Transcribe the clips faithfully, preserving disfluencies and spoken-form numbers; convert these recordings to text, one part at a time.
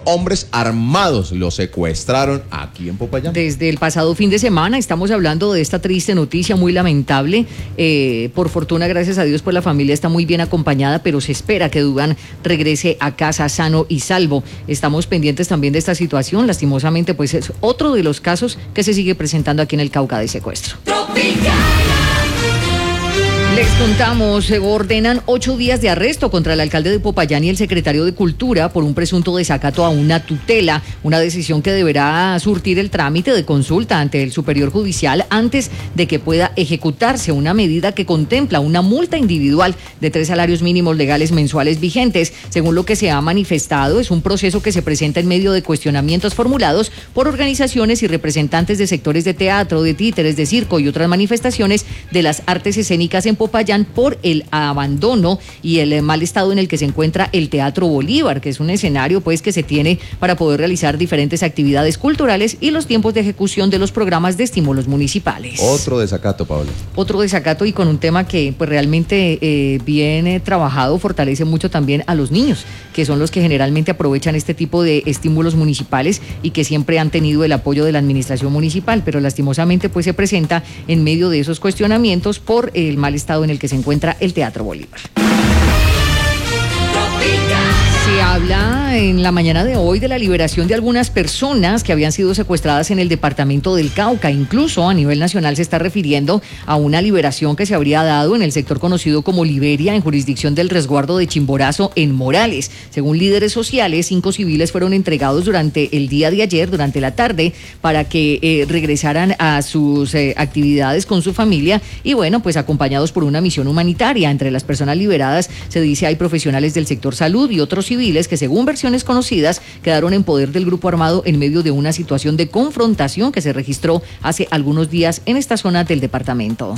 hombres armados lo secuestraron aquí en Popayán. Desde el pasado fin de semana estamos hablando de esta triste noticia muy lamentable. Eh, por fortuna, gracias a Dios, pues la familia está muy bien acompañada, pero se espera que Duván regrese a casa sano y salvo. Estamos pendientes también de esta situación. Lastimosamente, pues es otro de los casos que se sigue presentando aquí en el Cauca de secuestro. Les contamos, se ordenan ocho días de arresto contra el alcalde de Popayán y el secretario de Cultura por un presunto desacato a una tutela, una decisión que deberá surtir el trámite de consulta ante el Superior Judicial antes de que pueda ejecutarse una medida que contempla una multa individual de tres salarios mínimos legales mensuales vigentes. Según lo que se ha manifestado, es un proceso que se presenta en medio de cuestionamientos formulados por organizaciones y representantes de sectores de teatro, de títeres, de circo y otras manifestaciones de las artes escénicas en Popayán Popayán por el abandono y el mal estado en el que se encuentra el Teatro Bolívar, que es un escenario pues que se tiene para poder realizar diferentes actividades culturales y los tiempos de ejecución de los programas de estímulos municipales. Otro desacato, Paola. Otro desacato y con un tema que pues realmente eh, bien eh, trabajado, fortalece mucho también a los niños, que son los que generalmente aprovechan este tipo de estímulos municipales y que siempre han tenido el apoyo de la administración municipal, pero lastimosamente pues se presenta en medio de esos cuestionamientos por el mal estado en el que se encuentra el Teatro Bolívar. Se habla en la mañana de hoy de la liberación de algunas personas que habían sido secuestradas en el departamento del Cauca. Incluso a nivel nacional se está refiriendo a una liberación que se habría dado en el sector conocido como Liberia, en jurisdicción del resguardo de Chimborazo, en Morales. Según líderes sociales, cinco civiles fueron entregados durante el día de ayer, durante la tarde, para que eh, regresaran a sus eh, actividades con su familia y bueno, pues acompañados por una misión humanitaria. Entre las personas liberadas se dice hay profesionales del sector salud y otros civiles que, según versiones conocidas, quedaron en poder del grupo armado en medio de una situación de confrontación que se registró hace algunos días en esta zona del departamento.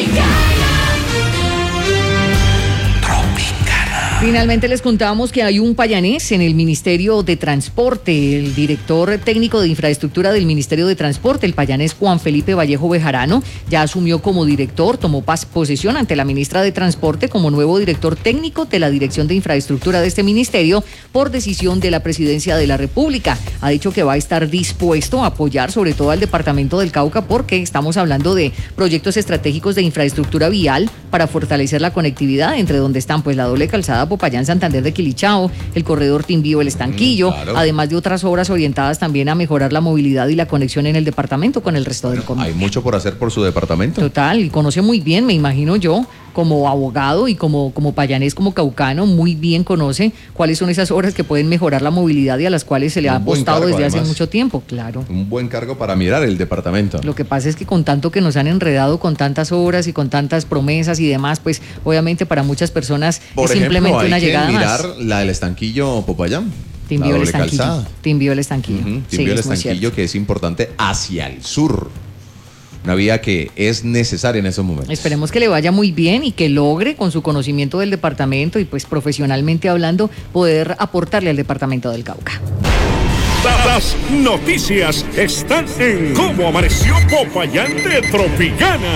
Finalmente les contábamos que hay un payanés en el Ministerio de Transporte. El director técnico de infraestructura del Ministerio de Transporte, el payanés Juan Felipe Vallejo Bejarano, ya asumió como director, tomó posesión ante la ministra de Transporte como nuevo director técnico de la Dirección de Infraestructura de este ministerio por decisión de la Presidencia de la República. Ha dicho que va a estar dispuesto a apoyar sobre todo al departamento del Cauca porque estamos hablando de proyectos estratégicos de infraestructura vial para fortalecer la conectividad entre donde están pues la doble calzada Popayán, Santander de Quilichao, el corredor Timbío, el Estanquillo, mm, claro. Además de otras obras orientadas también a mejorar la movilidad y la conexión en el departamento con el resto bueno, del Colombia. Hay mucho por hacer por su departamento. Total, y conoce muy bien, me imagino yo, como abogado y como, como payanés, como caucano, muy bien conoce cuáles son esas obras que pueden mejorar la movilidad y a las cuales se le ha apostado desde además, hace mucho tiempo, claro. Un buen cargo para mirar el departamento. Lo que pasa es que con tanto que nos han enredado con tantas obras y con tantas promesas y demás, pues obviamente para muchas personas Por es ejemplo, simplemente una llegada más. Hay que mirar la del Estanquillo Popayán. Te envió el Estanquillo. Te envió el Estanquillo. Uh-huh. Te envió el Estanquillo, que es importante hacia el sur. Una vía que es necesaria en esos momentos. Esperemos que le vaya muy bien y que logre, con su conocimiento del departamento y pues profesionalmente hablando, poder aportarle al departamento del Cauca. Las noticias están en Cómo Amaneció Popayán de Tropicana.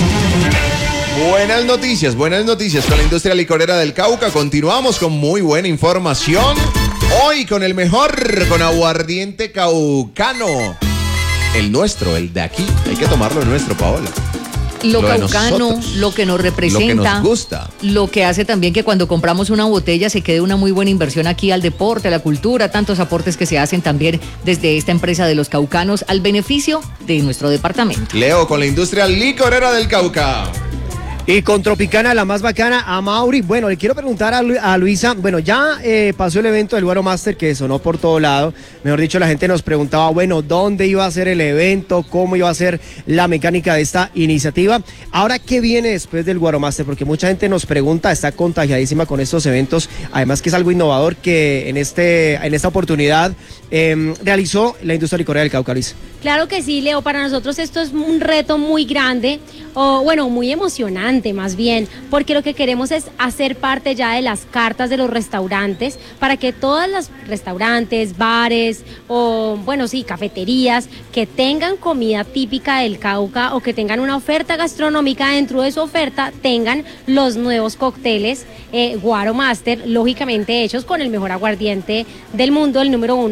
Buenas noticias, buenas noticias con la industria licorera del Cauca. Continuamos con muy buena información. Hoy con el mejor, con aguardiente caucano. El nuestro, el de aquí. Hay que tomarlo el nuestro, Paola. Lo, lo caucano, lo que nos representa, lo que nos gusta, lo que hace también que cuando compramos una botella se quede una muy buena inversión aquí al deporte, a la cultura, tantos aportes que se hacen también desde esta empresa de los caucanos al beneficio de nuestro departamento. Leo con la industria licorera del Cauca. Y con Tropicana, la más bacana, a Mauri. Bueno, le quiero preguntar a, Lu- a Luisa, bueno, ya eh, pasó el evento del Guaro Master que sonó por todo lado. Mejor dicho, la gente nos preguntaba, bueno, ¿dónde iba a ser el evento? ¿Cómo iba a ser la mecánica de esta iniciativa? Ahora, ¿qué viene después del Guaro Master? Porque mucha gente nos pregunta, está contagiadísima con estos eventos. Además que es algo innovador que en, este, en esta oportunidad eh, realizó la industria licorera del Cauca, Luis. Claro que sí, Leo, para nosotros esto es un reto muy grande, o bueno, muy emocionante más bien, porque lo que queremos es hacer parte ya de las cartas de los restaurantes, para que todas las restaurantes, bares, o bueno, sí, cafeterías, que tengan comida típica del Cauca o que tengan una oferta gastronómica, dentro de su oferta tengan los nuevos cócteles eh, Guaro Master, lógicamente hechos con el mejor aguardiente del mundo, el número uno